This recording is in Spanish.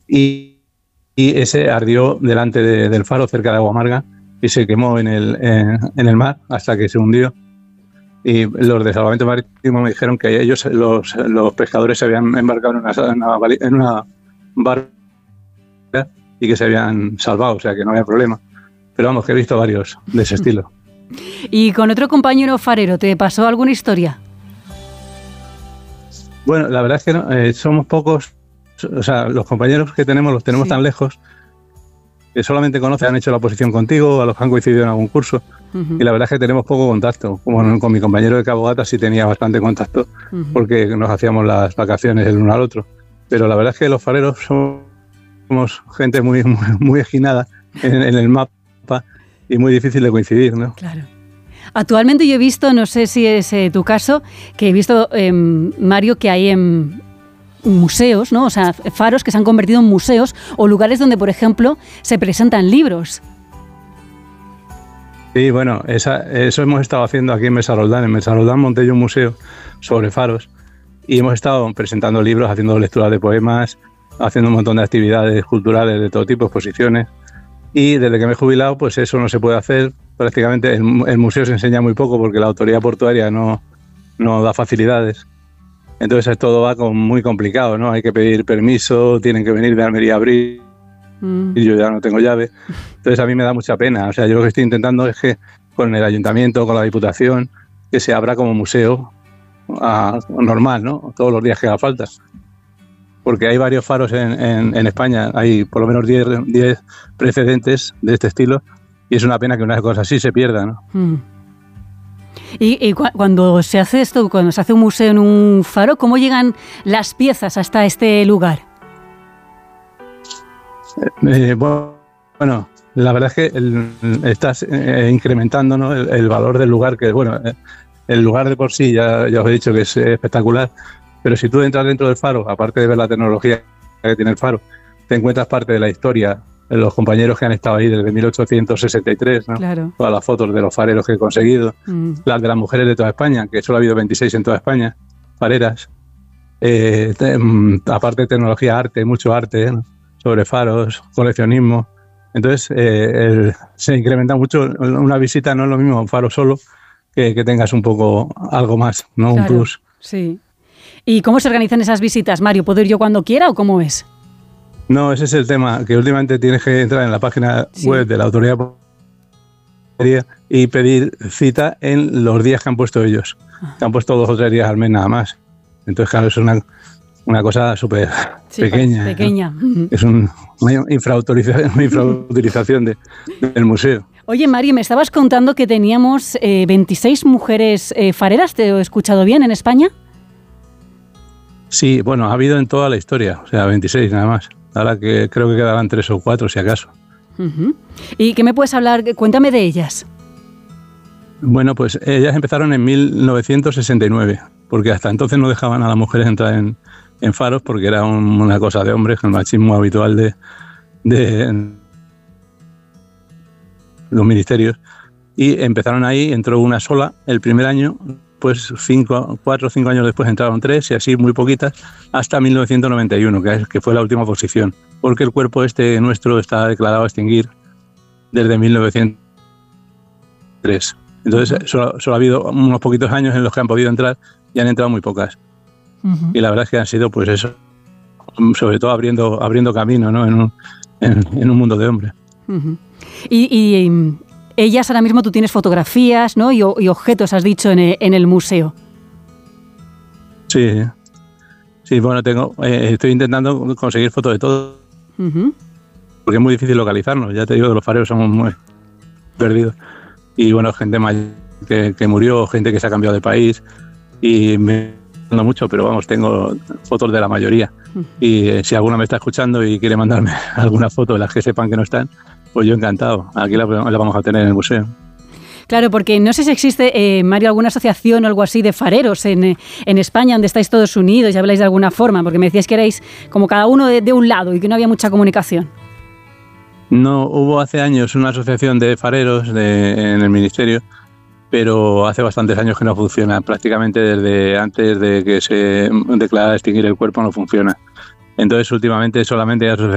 y ese ardió delante del faro, cerca de Agua Amarga, y se quemó en el mar hasta que se hundió. Y los de Salvamento Marítimo me dijeron que ellos, los pescadores, se habían embarcado en una barca y que se habían salvado, o sea que no había problema. Pero vamos, que he visto varios de ese estilo. ¿Y con otro compañero farero te pasó alguna historia? Bueno, la verdad es que no, somos pocos, o sea, los compañeros que los tenemos tan lejos que solamente conocen, han hecho la oposición contigo, a los que han coincidido en algún curso, y la verdad es que tenemos poco contacto. Como con mi compañero de Cabo Gata sí tenía bastante contacto, porque nos hacíamos las vacaciones el uno al otro. Pero la verdad es que los fareros somos gente muy, muy, muy esquinada en el mapa y muy difícil de coincidir, ¿no? Claro. Actualmente yo he visto, no sé si es tu caso, que he visto, Mario, que hay museos, ¿no? O sea, faros que se han convertido en museos o lugares donde, por ejemplo, se presentan libros. Sí, bueno, eso hemos estado haciendo aquí en Mesa Roldán. En Mesa Roldán monté yo un museo sobre faros y hemos estado presentando libros, haciendo lecturas de poemas, haciendo un montón de actividades culturales de todo tipo, exposiciones. Y desde que me he jubilado, pues eso no se puede hacer. Prácticamente el museo se enseña muy poco porque la autoridad portuaria no da facilidades. Entonces todo va muy complicado, ¿no? Hay que pedir permiso, tienen que venir de Almería a abrir, y yo ya no tengo llave. Entonces a mí me da mucha pena. O sea, yo lo que estoy intentando es que con el ayuntamiento, con la diputación, que se abra como museo normal, ¿no? Todos los días que haga falta. Porque hay varios faros en España, hay por lo menos 10 precedentes de este estilo, y es una pena que una cosa así se pierda, ¿no? Y cuando se hace esto, cuando se hace un museo en un faro, ¿cómo llegan las piezas hasta este lugar? Bueno, la verdad es que estás incrementando, ¿no? el valor del lugar, que bueno, el lugar de por sí ya os he dicho que es espectacular, pero si tú entras dentro del faro, aparte de ver la tecnología que tiene el faro, te encuentras parte de la historia, los compañeros que han estado ahí desde 1863, ¿no? Claro. Todas las fotos de los fareros que he conseguido, las de las mujeres de toda España, que solo ha habido 26 en toda España, fareras, aparte de tecnología, arte, mucho arte, ¿no? Sobre faros, coleccionismo. Entonces se incrementa mucho. Una visita no es lo mismo a un faro solo que tengas un poco algo más, ¿no? Claro, un plus. Sí. ¿Y cómo se organizan esas visitas, Mario? ¿Puedo ir yo cuando quiera o cómo es? No, ese es el tema, que últimamente tienes que entrar en la página web de la autoridad y pedir cita en los días que han puesto ellos. Que han puesto 2 o 3 días al mes nada más. Entonces, claro, es una cosa súper pequeña. Pequeña. ¿No? Es una infrautilización del museo. Oye, Mario, me estabas contando que teníamos 26 mujeres fareras, ¿te he escuchado bien, en España? Sí, bueno, ha habido en toda la historia, o sea, 26 nada más. Ahora que creo que quedarán 3 o 4, si acaso. ¿Y qué me puedes hablar? Cuéntame de ellas. Bueno, pues ellas empezaron en 1969, porque hasta entonces no dejaban a las mujeres entrar en faros porque era una cosa de hombres, el machismo habitual de los ministerios. Y empezaron ahí, entró una sola el primer año, pues 4 o 5 años después entraron 3 y así muy poquitas, hasta 1991, que fue la última posición, porque el cuerpo nuestro está declarado a extinguir desde 1903. Entonces solo ha habido unos poquitos años en los que han podido entrar y han entrado muy pocas. Y la verdad es que han sido, pues eso, sobre todo abriendo camino, ¿no? en un mundo de hombres. Y ellas, ahora mismo tú tienes fotografías, ¿no? y objetos, has dicho, en el museo. Sí, bueno, estoy intentando conseguir fotos de todo, porque es muy difícil localizarnos. Ya te digo, los fareros somos muy perdidos. Y bueno, gente mayor que murió, gente que se ha cambiado de país, y no mucho, pero vamos, tengo fotos de la mayoría. Y si alguna me está escuchando y quiere mandarme alguna foto de las que sepan que no están, pues yo encantado. Aquí la vamos a tener en el museo. Claro, porque no sé si existe, Mario, alguna asociación o algo así de fareros en España, donde estáis todos unidos y habláis de alguna forma, porque me decíais que erais como cada uno de un lado y que no había mucha comunicación. No, hubo hace años una asociación de fareros en el ministerio, pero hace bastantes años que no funciona. Prácticamente desde antes de que se declarara extinguir el cuerpo no funciona. Entonces, últimamente solamente hay asociaciones